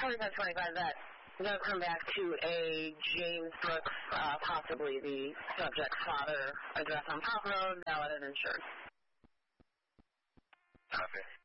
45-25, that does come back to a James Brooks, possibly the subject's father, address on Pop Road, valid and insured. Copy.